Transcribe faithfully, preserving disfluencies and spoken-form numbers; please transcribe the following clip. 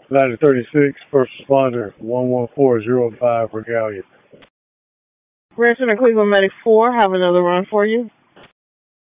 nine thirty-six, first responder, one one four zero five, Regalia. Ransom and Cleveland Medic four have another run for you.